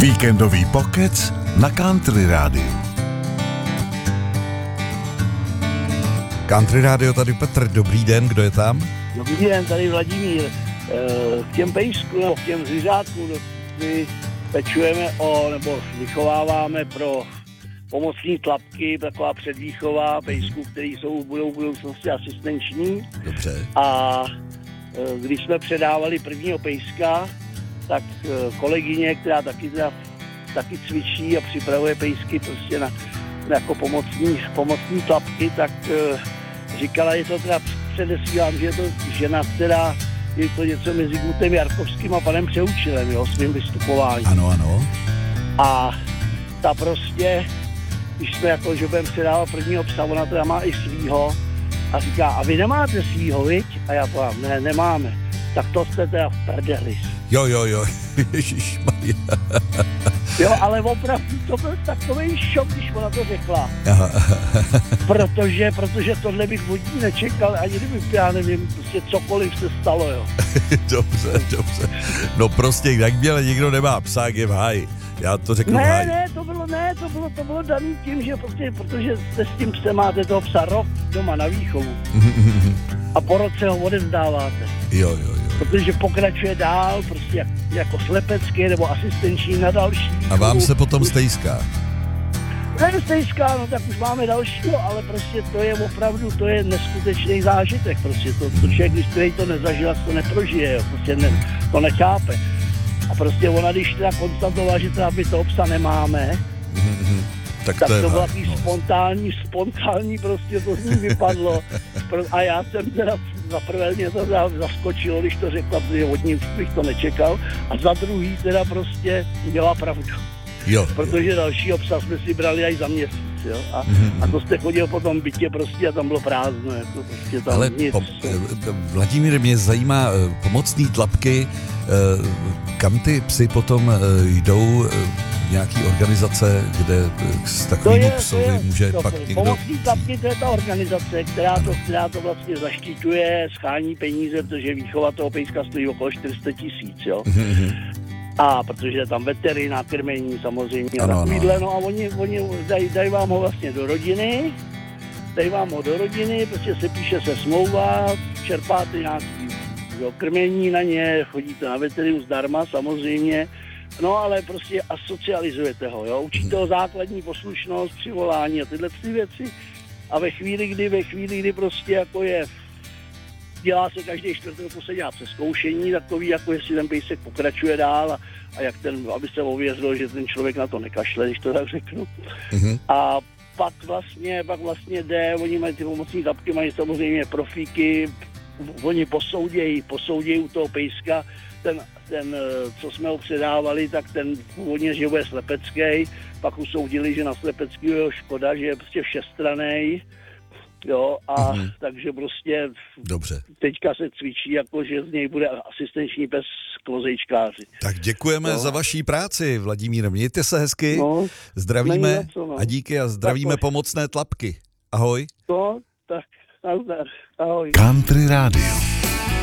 Víkendový pokec na Country Rádiu. Country Rádio, tady Petr, dobrý den, kdo je tam? Dobrý den, tady Vladimír. K těm pejskům, k těm zvířátkům, my pečujeme nebo vychováváme pro pomocní tlapky, taková předvýchova pejsků, který budou v budoucnosti asistenční. Dobře. A když jsme předávali prvního pejska, tak kolegyně, která taky cvičí a připravuje pejsky prostě na jako pomocní tlapky, tak říkala, je to teda předesílám, že je to žena, která je to něco mezi Gutem Jarkovským a panem Přeučilem, jo, svým vystupováním. Ano. A ta prostě, když jsme jako, že budeme předávat prvního psa, ona teda má i svýho a říká, a vy nemáte svýho, viď? A já povím, ne, nemáme. Tak to jste teda v prdeli. Jo, ježišmarja. Jo, ale opravdu to byl takový šok, když ona to řekla. Aha. Protože tohle bych od ní nečekal, ani kdyby, já nevím, prostě cokoliv se stalo, jo. Dobře. No prostě, jakmile někdo nemá psa, je v háji. Já to řeknu v háji. To bylo daný tím, že prostě, protože jste s tím psem máte toho psa rok doma na výchovu. A po roce ho odevzdáváte. Jo. Protože pokračuje dál, prostě jako slepecký nebo asistenční na další. A vám se potom stejská. Ne, stejská, no tak už máme dalšího, ale prostě to je opravdu, to je neskutečný zážitek, prostě to člověk, když to nezažil, to neprožije, jo, prostě to nechápe. A prostě ona, když teda konstatovala, že teda my toho psa nemáme, tak to bylo no. takový spontánní, prostě to z ní vypadlo. A já jsem teda za prvé mě to zaskočilo, když to řekla, protože od ní bych to nečekal. A za druhý teda prostě měla pravdu. Jo. Protože dalšího psa jsme si brali až za měsíc, jo. A to jste chodil po tom bytě prostě a tam bylo prázdno, jako prostě tam ale nic. Vladimír, mě zajímá pomocný tlapky, kam ty psy potom jdou, nějaký organizace, kde s takovým psovi může pak někdo... Pomocný tlapky, to je ta organizace, která to vlastně zaštiťuje, schání peníze, protože výchova toho pejska stojí okolo 400 000, jo. A protože je tam veterina, krmení samozřejmě a takovýhle, no a oni dají vám ho vlastně do rodiny, prostě se píše se smlouva, čerpáte nějaký krmení na ně, chodíte na veterinu zdarma samozřejmě, no ale prostě asocializujete ho, jo, učíte ho základní poslušnost, přivolání a tyhle věci a ve chvíli, kdy prostě jako dělá se každý čtvrtek, se dělá přezkoušení takový, jako jestli ten pejsek pokračuje dál a jak aby se ověřilo, že ten člověk na to nekašle, když to tak řeknu. A pak vlastně jde, oni mají ty pomocní tlapky, mají samozřejmě profíky, oni posoudějí u toho pejska, ten, co jsme ho předávali, tak ten původně, že bude slepecký, pak usoudili, že na slepeckýho je škoda, že je prostě všestranný. Jo, a takže prostě dobře. Teďka se cvičí, jako že z něj bude asistenční pes klozejčkáři. Tak děkujeme za vaší práci, Vladimír. Mějte se hezky, zdravíme a díky a zdravíme pomocné tlapky. Ahoj. Tak nazdar. Ahoj. Country Rádio.